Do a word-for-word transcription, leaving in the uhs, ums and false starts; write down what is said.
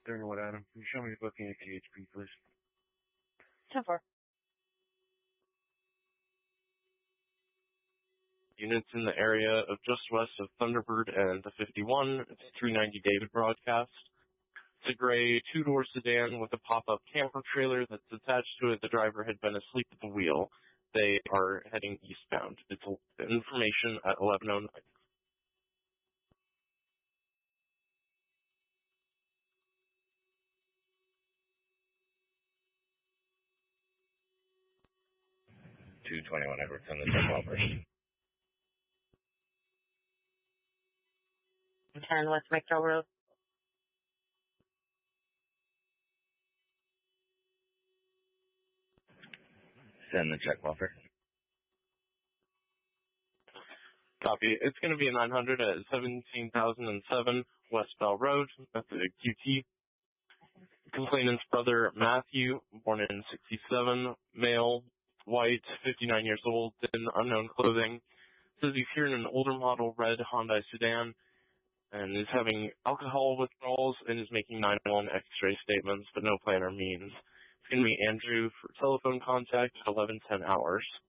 During what, Adam? Can you show me the booking at K H P, please? ten four. Units in the area of just west of Thunderbird and the fifty-one. It's three ninety David broadcast. It's a gray two-door sedan with a pop-up camper trailer that's attached to it. The driver had been asleep at the wheel. They are heading eastbound. It's information at eleven oh nine. two twenty-one Edwards on the ten first. ten West McDowell Road. Send the check welfare. Copy. It's going to be a nine hundred at seventeen thousand seven West Bell Road. That's a Q T. Complainant's brother, Matthew, born in sixty-seven, male, white, fifty-nine years old, in unknown clothing. Says he's here in an older model red Hyundai sedan and is having alcohol withdrawals and is making nine one one X-ray statements, but no plan or means. It's going to be Andrew for telephone contact at eleven ten hours.